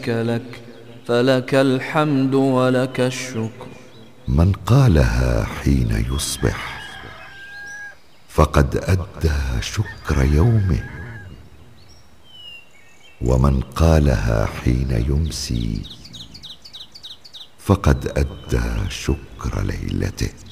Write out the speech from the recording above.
لك فلك الحمد ولك الشكر. من قالها حين يصبح فقد أدى شكر يومه، ومن قالها حين يمسي فقد أدى شكر ليلته.